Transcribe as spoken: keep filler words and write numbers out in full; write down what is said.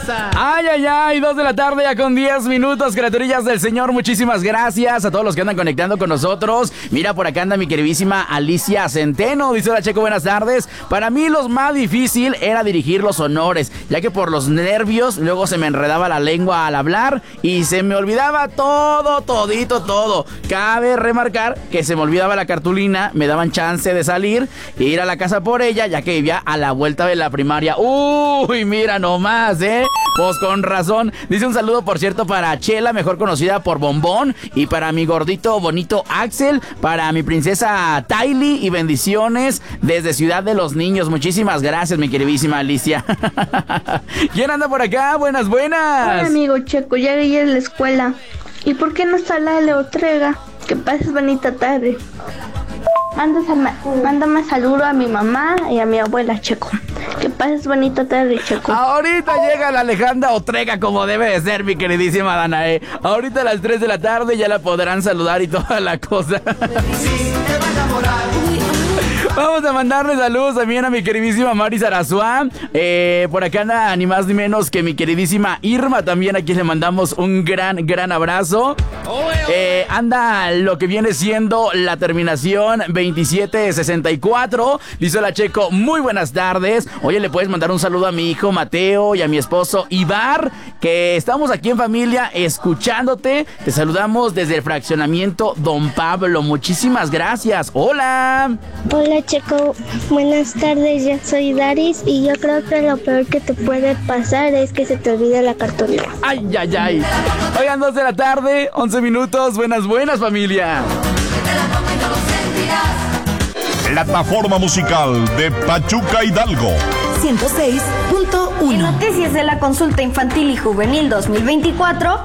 casa. Ay, ay, ay, dos de la tarde ya con diez minutos, criaturillas del Señor, muchísimas gracias a todos los que andan conectando con nosotros. Mira, por acá anda mi queridísima Alicia Centeno, dice hola Checo, buenas tardes. Para mí lo más difícil era dirigir los honores, ya que por los nervios luego se me enredaba la lengua al hablar y se me olvidaba todo, todito, todo. Cabe remarcar que se me olvidaba la cartulina, me daban chance de salir e ir a la casa por ella, ya que vivía a la vuelta de la primaria. Uy, mira nomás, ¿eh? Pues con razón. Dice un saludo, por cierto, para Chela, mejor conocida por Bombón, y para mi gordito bonito Axel, para mi princesa Tylee, y bendiciones desde Ciudad de los Niños. Muchísimas gracias, mi queridísima Alicia. ¿Quién anda por acá? Buenas, buenas. Hola, amigo Checo, ya llegué a la escuela. ¿Y por qué no está la Leotrega? Que pases bonita tarde. Mándame, mándame saludo a mi mamá y a mi abuela, Checo. Que pases bonita tarde, Checo. Ahorita llega la Alejandra Otrega como debe de ser, mi queridísima Danae. Ahorita a las tres de la tarde ya la podrán saludar y toda la cosa. Vamos a mandarle saludos también a mi queridísima Mari Sarasua. Eh, por acá anda ni más ni menos que mi queridísima Irma también, a quien le mandamos un gran, gran abrazo. Eh, anda lo que viene siendo la terminación veintisiete sesenta y cuatro. Dice hola Checo, muy buenas tardes. Oye, le puedes mandar un saludo a mi hijo Mateo y a mi esposo Ibar, que estamos aquí en familia escuchándote. Te saludamos desde el fraccionamiento Don Pablo. Muchísimas gracias. Hola. Hola Checo, buenas tardes, yo soy Daris y yo creo que lo peor que te puede pasar es que se te olvide la cartulina. Ay, ay, ay. Oigan, dos de la tarde, once minutos. Buenas, buenas, familia. Plataforma musical de Pachuca Hidalgo. ciento seis punto uno. En noticias de la consulta infantil y juvenil dos mil veinticuatro,